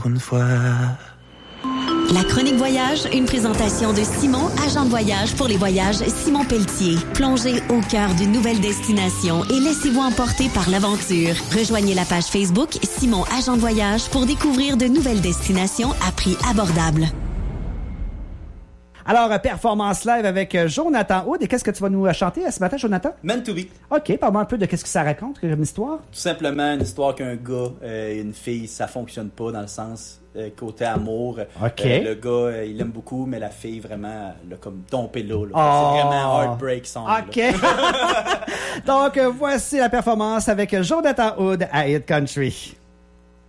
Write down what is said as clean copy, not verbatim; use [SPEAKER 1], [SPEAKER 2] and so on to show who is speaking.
[SPEAKER 1] Une fois.
[SPEAKER 2] La chronique voyage, une présentation de Simon, agent de voyage pour les voyages Simon Pelletier. Plongez au cœur d'une nouvelle destination et laissez-vous emporter par l'aventure. Rejoignez la page Facebook Simon, agent de voyage pour découvrir de nouvelles destinations à prix abordable.
[SPEAKER 3] Alors, performance live avec Jonathan Hood. Et qu'est-ce que tu vas nous chanter ce matin, Jonathan?
[SPEAKER 4] Meant to be.
[SPEAKER 3] OK, parle-moi un peu de qu'est-ce que ça raconte comme histoire.
[SPEAKER 4] Tout simplement une histoire qu'un gars et une fille, ça fonctionne pas dans le sens côté amour.
[SPEAKER 3] OK.
[SPEAKER 4] Le gars, il l'aime beaucoup, mais la fille, vraiment, l'a comme tombé là.
[SPEAKER 3] Oh.
[SPEAKER 4] C'est vraiment heartbreak song.
[SPEAKER 3] OK. Donc, voici la performance avec Jonathan Hood à Hit Country.